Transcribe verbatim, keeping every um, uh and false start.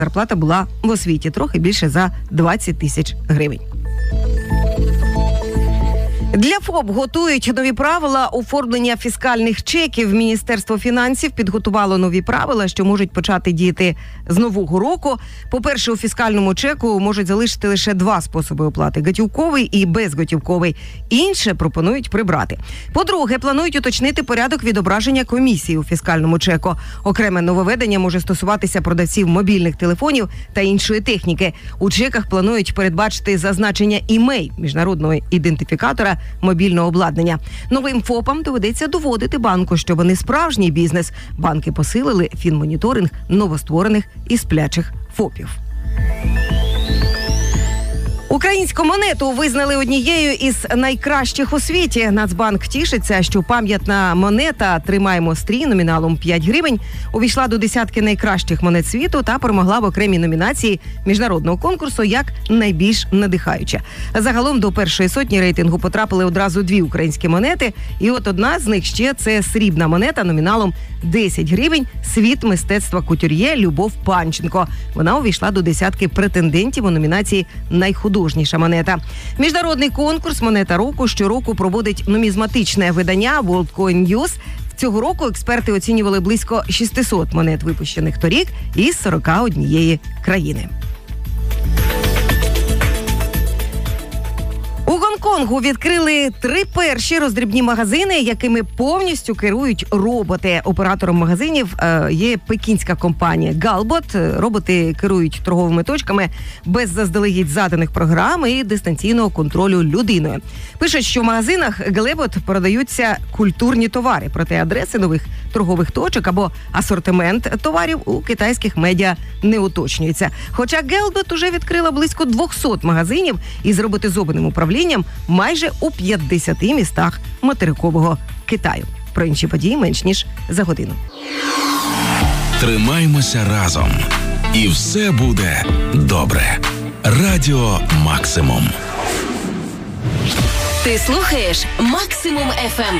зарплата була в освіті, трохи більше за двадцять тисяч гривень. Для ФОП готують нові правила оформлення фіскальних чеків. Міністерство фінансів підготувало нові правила, що можуть почати діяти з нового року. По-перше, у фіскальному чеку можуть залишити лише два способи оплати – готівковий і безготівковий. Інше пропонують прибрати. По-друге, планують уточнити порядок відображення комісії у фіскальному чеку. Окреме нововведення може стосуватися продавців мобільних телефонів та іншої техніки. У чеках планують передбачити зазначення імей міжнародного ідентифікатора мобільного обладнання. Новим ФОПам доведеться доводити банку, що вони справжній бізнес. Банки посилили фінмоніторинг новостворених і сплячих ФОПів. Українську монету визнали однією із найкращих у світі. Нацбанк тішиться, що пам'ятна монета «Тримаємо стрій» номіналом п'ять гривень увійшла до десятки найкращих монет світу та перемогла в окремій номінації міжнародного конкурсу як найбільш надихаюча. Загалом до першої сотні рейтингу потрапили одразу дві українські монети, і от одна з них ще це срібна монета номіналом десять гривень «Світ мистецтва кутюр'є» Любов Панченко. Вона увійшла до десятки претендентів у номінації «Найхудожніша монета». Міжнародний конкурс «Монета року» щороку проводить нумізматичне видання World Coin News. Цього року експерти оцінювали близько шістсот монет, випущених торік, із сорока однієї країни. У Гонконгу відкрили три перші роздрібні магазини, якими повністю керують роботи. Оператором магазинів е, є пекінська компанія Galbot. Роботи керують торговими точками без заздалегідь заданих програм і дистанційного контролю людиною. Пишуть, що в магазинах Galbot продаються культурні товари, проте адреси нових торгових точок або асортимент товарів у китайських медіа не уточнюється. Хоча Galbot уже відкрила близько двісті магазинів із роботизованим управлінням майже у п'ятдесяти містах материкового Китаю. Про інші події менш ніж за годину. Тримаймося разом. І все буде добре. Радіо Максимум. Ти слухаєш Максимум еф ем.